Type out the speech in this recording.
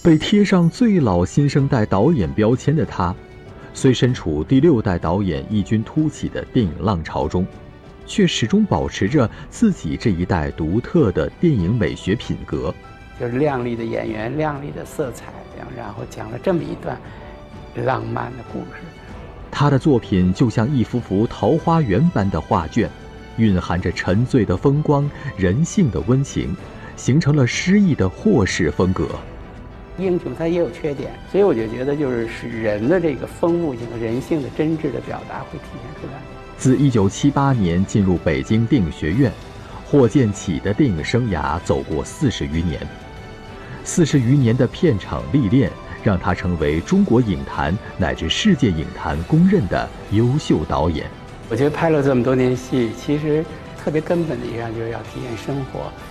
被贴上最老新生代导演标签的他，虽身处第6代导演异军突起的电影浪潮中，却始终保持着自己这一代独特的电影美学品格。 就是亮丽的演员、亮丽的色彩，然后讲了这么一段浪漫的故事。 他的作品就像一幅幅桃花源般的画卷，蕴含着沉醉的风光、人性的温情，形成了诗意的霍氏风格。 英雄他也有缺点，所以我就觉得就是人的这个丰富性和人性的真挚的表达会体现出来。 自1978年进入北京电影学院，霍建起的电影生涯走过40余年，40余年的片场历练让他成为中国影坛乃至世界影坛公认的优秀导演。 我觉得拍了这么多年戏，其实特别根本的一样就是要体验生活。